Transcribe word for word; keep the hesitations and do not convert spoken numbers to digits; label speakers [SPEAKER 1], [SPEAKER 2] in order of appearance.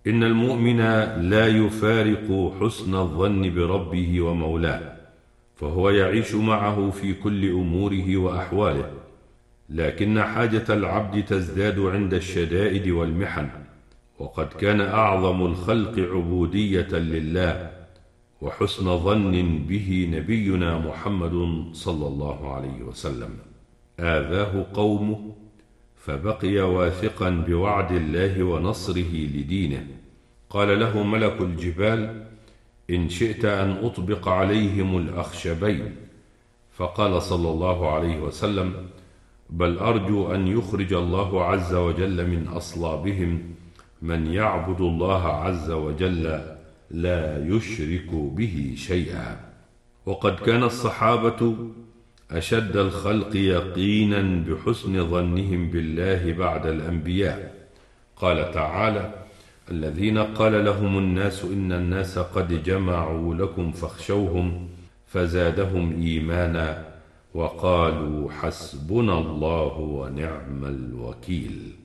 [SPEAKER 1] إن المؤمن لا يفارق حسن الظن بربه ومولاه، فهو يعيش معه في كل أموره وأحواله، لكن حاجة العبد تزداد عند الشدائد والمحن. وقد كان أعظم الخلق عبودية لله وحسن ظن به نبينا محمد صلى الله عليه وسلم. آذاه قومه فبقي واثقا بوعد الله ونصره لدينه. قال له ملك الجبال: إن شئت أن أطبق عليهم الأخشبين. فقال صلى الله عليه وسلم: بل أرجو أن يخرج الله عز وجل من أصلابهم من يعبد الله عز وجل لا يشرك به شيئا. وقد كان الصحابة أشد الخلق يقينا بحسن ظنهم بالله بعد الأنبياء. قال تعالى: الذين قال لهم الناس إن الناس قد جمعوا لكم فاخشوهم فزادهم إيمانا وقالوا حسبنا الله ونعم الوكيل.